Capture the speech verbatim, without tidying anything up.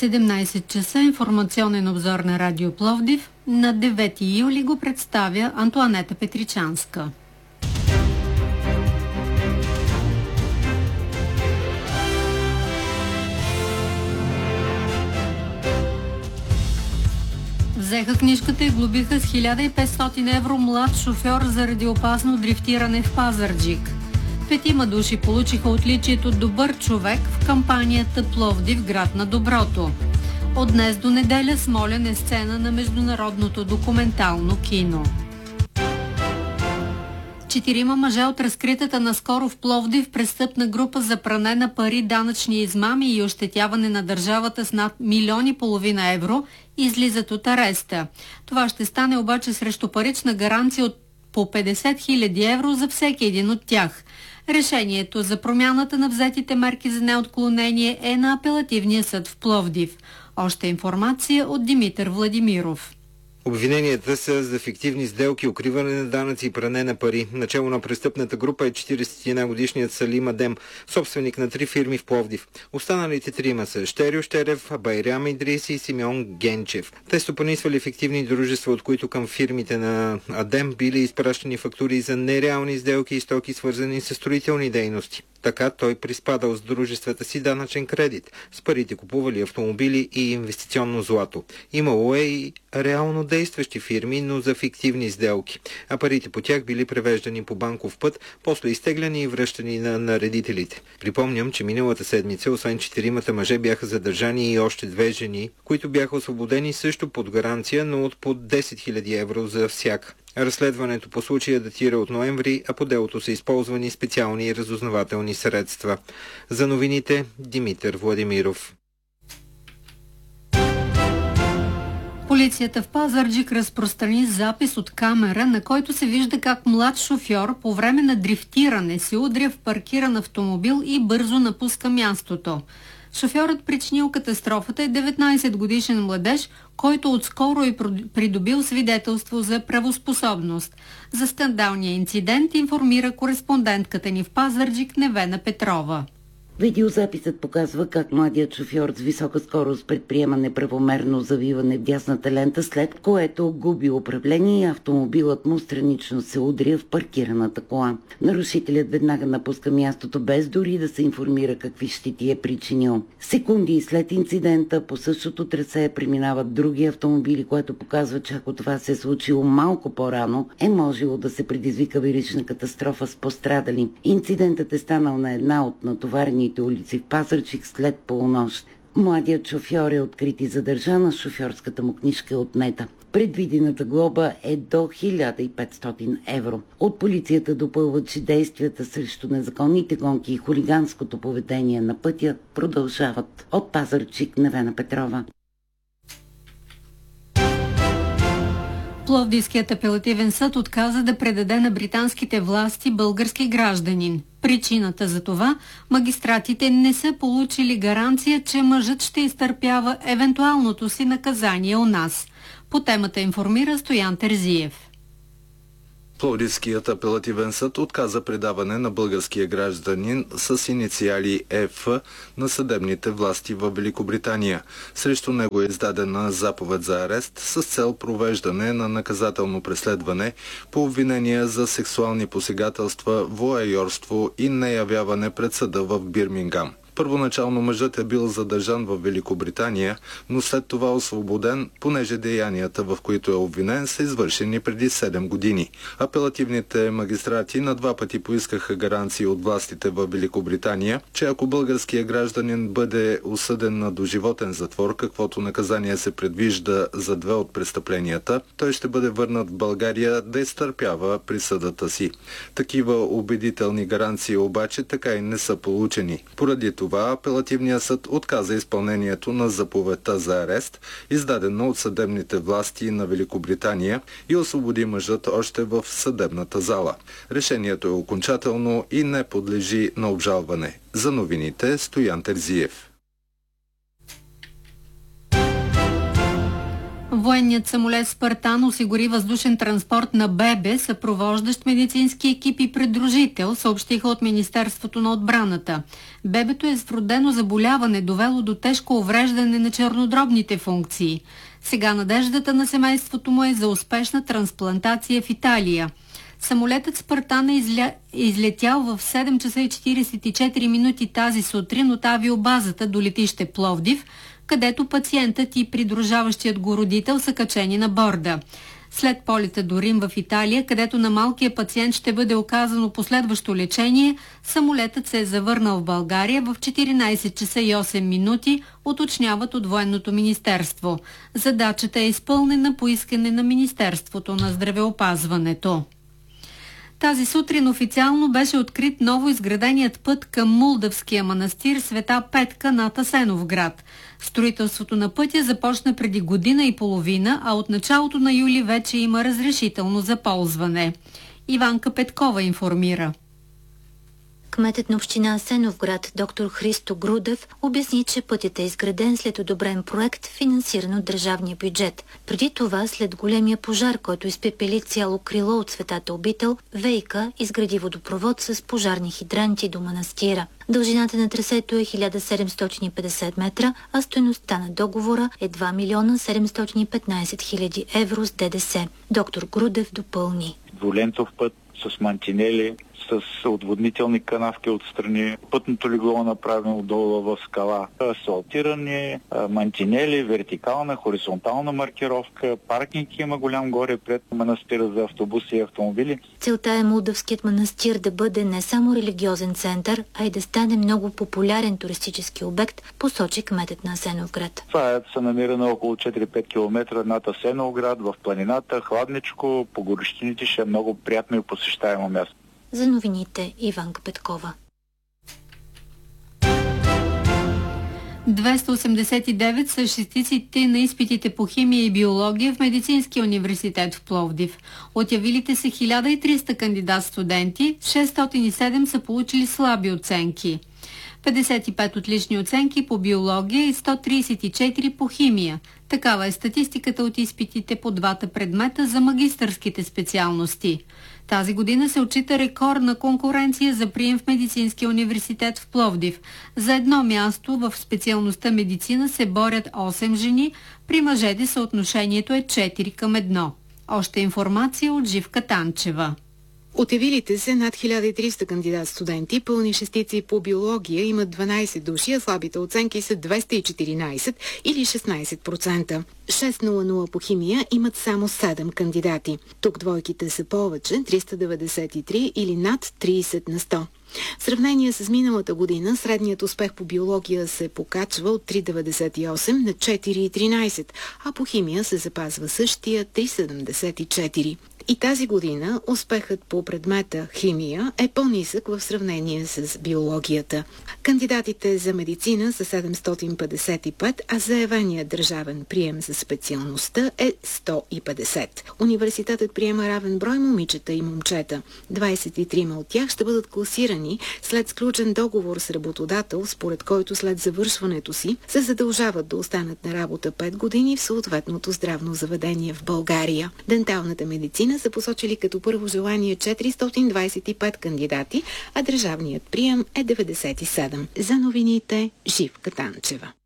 седемнайсет часа информационен обзор на Радио Пловдив. На девети юли го представя Антоанета Петричанска. Взеха книжката и глобиха с хиляда и петстотин евро млад шофьор заради опасно дрифтиране в Пазарджик. Петима души получиха отличието добър човек в кампанията Пловдив, град на доброто. От днес до неделя Смолян е сцена на международното документално кино. Четирима мъже от разкритата наскоро в Пловдив престъпна група за пране на пари, данъчни измами и ощетяване на държавата с над милион и половина евро излизат от ареста. Това ще стане обаче срещу парична гаранция от по петдесет хиляди евро за всеки един от тях. Решението за промяната на взетите мерки за неотклонение е на апелативния съд в Пловдив. Още информация от Димитър Владимиров. Обвиненията са за фиктивни сделки, укриване на данъци и пране на пари. Начало на престъпната група е четиридесет и една годишният Салим Адем, собственик на три фирми в Пловдив. Останалите трима са Щерю Щерев, Байрам Идриси и Симеон Генчев. Те стопанисвали фиктивни дружества, от които към фирмите на Адем били изпращани фактури за нереални сделки и стоки, свързани с строителни дейности. Така той приспадал с дружествата си данъчен кредит. С парите купували автомобили и инвестиционно злато. Имало е и реално действащи фирми, но за фиктивни сделки. А парите по тях били превеждани по банков път, после изтегляни и връщани на наредителите. Припомням, че миналата седмица, освен четиримата мъже, бяха задържани и още две жени, които бяха освободени също под гаранция, но от под десет хиляди евро за всяка. Разследването по случая датира от ноември, а по делото са използвани специални разузнавателни средства. За новините Димитър Владимиров. Полицията в Пазарджик разпространи запис от камера, на който се вижда как млад шофьор по време на дрифтиране се удря в паркиран автомобил и бързо напуска мястото. Шофьорът, причинил катастрофата, е деветнайсет годишен младеж, който отскоро е придобил свидетелство за правоспособност. За скандалния инцидент информира кореспондентката ни в Пазарджик Невена Петрова. Видеозаписът показва как младият шофьор с висока скорост предприема неправомерно завиване в дясната лента, след което губи управление и автомобилът му странично се удря в паркираната кола. Нарушителят веднага напуска мястото, без дори да се информира какви щети е причинил. Секунди след инцидента по същото трасе преминават други автомобили, което показва, че ако това се е случило малко по-рано, е можело да се предизвика верижна катастрофа с пострадали. Инцидентът е станал на една от натоварените улици в Пазарджик след полунощ. Младият шофьор е открит и задържан, а шофьорската му книжка е отнета. Предвидената глоба е до хиляда и петстотин евро. От полицията допълват, че действията срещу незаконните гонки и хулиганското поведение на пътя продължават. От Пазарджик Невена Петрова. Пловдивският апелативен съд отказа да предаде на британските власти български гражданин. Причината за това – магистратите не са получили гаранция, че мъжът ще изтърпява евентуалното си наказание у нас. По темата информира Стоян Терзиев. Пловдивският апелативен съд отказа предаване на българския гражданин с инициали ЕФ на съдебните власти в Великобритания. Срещу него е издадена заповед за арест с цел провеждане на наказателно преследване по обвинения за сексуални посегателства, воайорство и неявяване пред съда в Бирмингам. Първоначално мъжът е бил задържан в Великобритания, но след това освободен, понеже деянията, в които е обвинен, са извършени преди седем години. Апелативните магистрати на два пъти поискаха гаранции от властите в Великобритания, че ако българският гражданин бъде осъден на доживотен затвор, каквото наказание се предвижда за две от престъпленията, той ще бъде върнат в България да изтърпява присъдата си. Такива убедителни гаранции обаче така и не са получени. Поради това апелативният съд отказа изпълнението на заповедта за арест, издадена от съдебните власти на Великобритания, и освободи мъжът още в съдебната зала. Решението е окончателно и не подлежи на обжалване. За новините Стоян Терзиев. Военният самолет Спартан осигури въздушен транспорт на бебе, съпровождащ медицински екип и придружител, съобщиха от Министерството на отбраната. Бебето е с вродено заболяване, довело до тежко увреждане на чернодробните функции. Сега надеждата на семейството му е за успешна трансплантация в Италия. Самолетът Спартан е изля... излетял в седем часа и четиридесет и четири минути тази сутрин от авиобазата до летище Пловдив, където пациентът и придружаващият го родител са качени на борда. След полета до Рим в Италия, където на малкия пациент ще бъде оказано последващо лечение, самолетът се е завърнал в България в четиринадесет часа и осем минути, уточняват от Военното министерство. Задачата е изпълнена по искане на Министерството на здравеопазването. Тази сутрин официално беше открит ново изграденият път към Молдавския манастир Света Петка над Асеновград. Строителството на пътя започна преди година и половина, а от началото на юли вече има разрешително за ползване. Иванка Петкова информира. Кметът на община Асеновград, доктор Христо Грудев, обясни, че пътят е изграден след одобрен проект, финансиран от държавния бюджет. Преди това, след големия пожар, който изпепели цяло крило от Светата обител, ВЕИКА изгради водопровод с пожарни хидранти до манастира. Дължината на трасето е хиляда седемстотин и петдесет метра, а стойността на договора е два милиона седемстотин и петнадесет хиляди евро с ДДС. Доктор Грудев допълни. Двулентов път с мантинели, с отводнителни канавки отстрани. Пътното легло е направено долу в скала. Асфалтирани, мантинели, вертикална, хоризонтална маркировка, паркинг има голям горе пред манастира за автобуси и автомобили. Целта е Молдавският манастир да бъде не само религиозен център, а и да стане много популярен туристически обект, посочи кметът на Асеновград. Това е, се намира на около четири-пет километра над Асеновград, в планината, хладничко, по горещините, ще е много приятно и посещаемо място. За новините Иванка Петкова. двеста осемдесет и девет са шестиците на изпитите по химия и биология в Медицинския университет в Пловдив. От явилите се хиляда и триста кандидат-студенти, шестстотин и седем са получили слаби оценки. петдесет и пет отлични оценки по биология и сто тридесет и четири по химия. Такава е статистиката от изпитите по двата предмета за магистърските специалности. Тази година се отчита рекордна конкуренция за прием в Медицинския университет в Пловдив. За едно място в специалността медицина се борят осем жени, при мъжете съотношението е четири към едно. Още информация от Живка Танчева. От явилите се над хиляда и триста кандидат-студенти, пълни шестици по биология имат дванадесет души, а слабите оценки са двеста и четиринадесет или шестнадесет процента. шестстотин по химия имат само седем кандидати. Тук двойките са повече, триста деветдесет и три или над тридесет на сто. В сравнение с миналата година, средният успех по биология се покачва от три цяло деветдесет и осем на четири цяло тринадесет, а по химия се запазва същия три цяло седемдесет и четири. И тази година успехът по предмета химия е по-нисък в сравнение с биологията. Кандидатите за медицина са седемстотин петдесет и пет, а заявеният държавен прием за специалността е сто и петдесет. Университетът приема равен брой момичета и момчета. двадесет и три от тях ще бъдат класирани след сключен договор с работодател, според който след завършването си се задължават да останат на работа пет години в съответното здравно заведение в България. Денталната медицина са посочили като първо желание четиристотин двадесет и пет кандидати, а държавният прием е деветдесет и седем. За новините Живка Танчева.